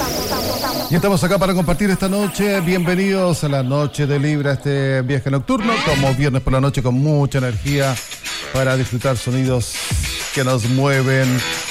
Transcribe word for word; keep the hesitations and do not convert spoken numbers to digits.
Y estamos acá para compartir esta noche. Bienvenidos a la noche de Libra, este viaje nocturno, como viernes por la noche, con mucha energía para disfrutar sonidos que nos mueven